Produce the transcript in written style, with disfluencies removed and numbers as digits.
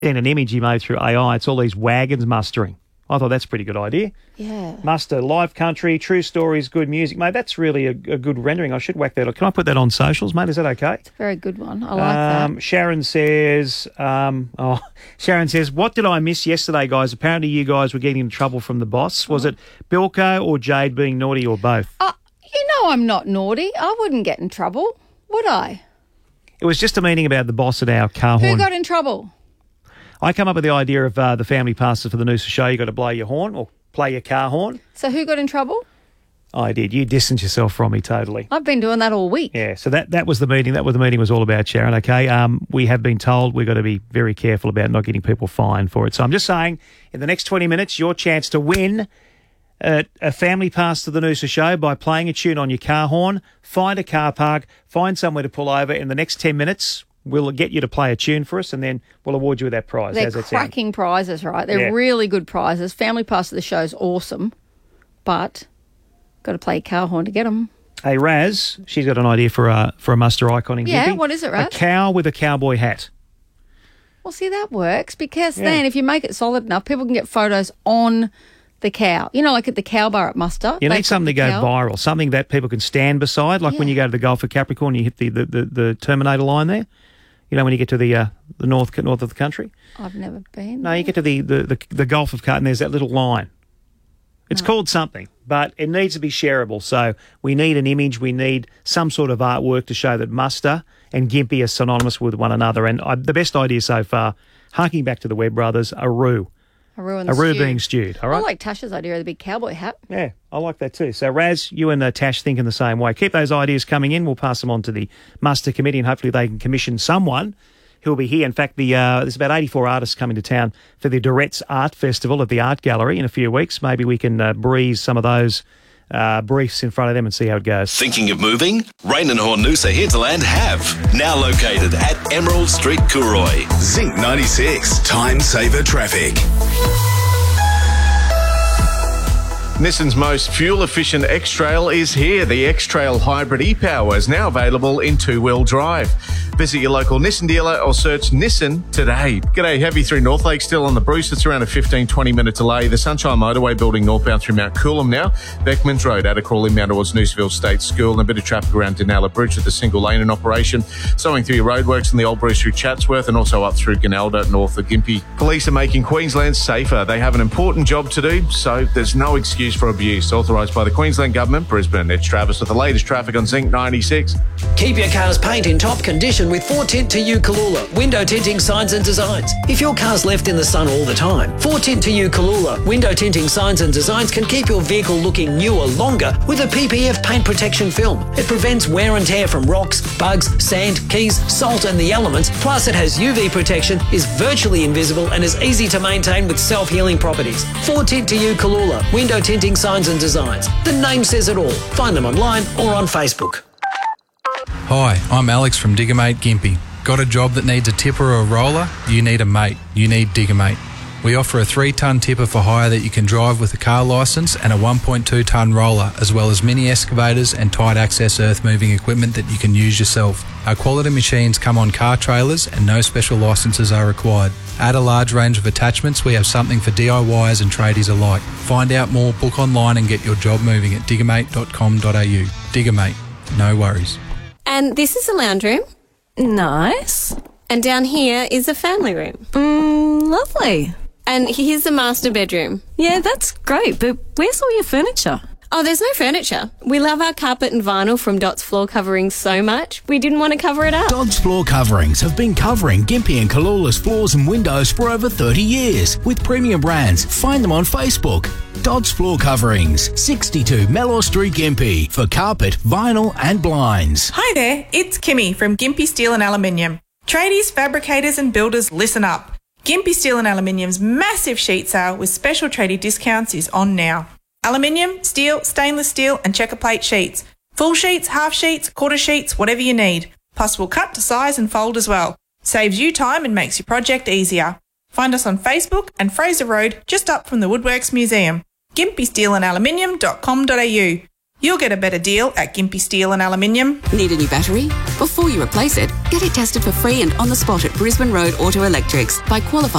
in an image he made through AI. It's all these wagons mustering. I thought that's a pretty good idea. Yeah. Muster, live country, true stories, good music. Mate, that's really a good rendering. I should whack that. Can I put that on socials, mate? Is that okay? It's a very good one. I like that. Sharon says, what did I miss yesterday, guys? Apparently you guys were getting in trouble from the boss. Was it Bilko or Jade being naughty or both? You know I'm not naughty. I wouldn't get in trouble, would I? It was just a meeting about the boss at our car horn. Who got in trouble? I come up with the idea of the family passes for the Noosa show. You got to blow your horn or play your car horn. So who got in trouble? I did. You distanced yourself from me totally. I've been doing that all week. Yeah, so that was the meeting. That was the meeting was all about, Sharon, okay? We have been told we've got to be very careful about not getting people fined for it. So I'm just saying, in the next 20 minutes, your chance to win a family pass to the Noosa show by playing a tune on your car horn, find a car park, find somewhere to pull over. In the next 10 minutes, we'll get you to play a tune for us and then we'll award you with that prize. They're cracking prizes, right? They're really good prizes. Family pass to the show is awesome, but got to play a car horn to get them. Hey, Raz, she's got an idea for a muster icon in Gympie. Yeah, what is it, Raz? A cow with a cowboy hat. Well, see, that works because then if you make it solid enough, people can get photos on the cow. You know, like at the cow bar at Muster. You need something to go viral, something that people can stand beside, like when you go to the Gulf of Capricorn, you hit the Terminator line there. You know, when you get to the north of the country. I've never been. No, you get to the Gulf of Capricorn and there's that little line. It's called something, but it needs to be shareable. So we need an image. We need some sort of artwork to show that Muster and Gympie are synonymous with one another. And the best idea so far, harking back to the Webb brothers, Aru. Aru being stewed, all right? I like Tash's idea of the big cowboy hat. Yeah, I like that too. So, Raz, you and Tash think in the same way. Keep those ideas coming in. We'll pass them on to the Muster Committee and hopefully they can commission someone who will be here. In fact, there's about 84 artists coming to town for the Duretz Art Festival at the Art Gallery in a few weeks. Maybe we can breeze some of those briefs in front of them and see how it goes. Thinking of moving? Rain and Horn Noosa Hinterland have. Now located at Emerald Street, Cooroy. Zinc 96. Time saver traffic. Nissan's most fuel-efficient X-Trail is here. The X-Trail Hybrid e-Power is now available in two-wheel drive. Visit your local Nissan dealer or search Nissan today. G'day, heavy through North Lake, still on the Bruce. It's around a 15-20 minute delay. The Sunshine Motorway building northbound through Mount Coolum now. Beckmans Road, Addercrawl inbound towards Noosaville State School, and a bit of traffic around Denella Bridge with the single lane in operation. Sowing through your roadworks in the Old Bruce through Chatsworth and also up through Gunelda north of Gympie. Police are making Queensland safer. They have an important job to do, so there's no excuse for abuse. Authorised by the Queensland Government, Brisbane. It's Travis with the latest traffic on Zinc 96. Keep your car's paint in top condition with 4Tint to You Kalula window tinting signs and designs. If your car's left in the sun all the time, 4Tint to You Kalula window tinting signs and designs can keep your vehicle looking newer longer with a PPF paint protection film. It prevents wear and tear from rocks, bugs, sand, keys, salt and the elements. Plus it has UV protection, is virtually invisible and is easy to maintain with self-healing properties. 4Tint to You Kalula window tinting signs and designs. The name says it all. Find them online or on Facebook. Hi, I'm Alex from Diggermate Gympie. Got a job that needs a tipper or a roller? You need a mate. You need Diggermate. We offer a 3-tonne tipper for hire that you can drive with a car licence and a 1.2-tonne roller, as well as mini excavators and tight access earth moving equipment that you can use yourself. Our quality machines come on car trailers and no special licences are required. Add a large range of attachments, we have something for DIYers and tradies alike. Find out more, book online and get your job moving at diggermate.com.au. Diggermate, no worries. And this is a lounge room. Nice. And down here is a family room. Lovely. And here's the master bedroom. Yeah, that's great, but where's all your furniture? Oh, there's no furniture. We love our carpet and vinyl from Dots Floor Coverings so much, we didn't want to cover it up. Dots Floor Coverings have been covering Gympie and Kalula's floors and windows for over 30 years with premium brands. Find them on Facebook. Dots Floor Coverings, 62 Mellor Street, Gympie, for carpet, vinyl and blinds. Hi there, it's Kimmy from Gympie Steel and Aluminium. Tradies, fabricators and builders, listen up. Gympie Steel and Aluminium's massive sheet sale with special tradie discounts is on now. Aluminium, steel, stainless steel and checker plate sheets. Full sheets, half sheets, quarter sheets, whatever you need. Plus we'll cut to size and fold as well. Saves you time and makes your project easier. Find us on Facebook and Fraser Road, just up from the Woodworks Museum. GympieSteelandAluminium.com.au. You'll get a better deal at Gympie Steel and Aluminium. Need a new battery? Before you replace it, get it tested for free and on the spot at Brisbane Road Auto Electrics by qualified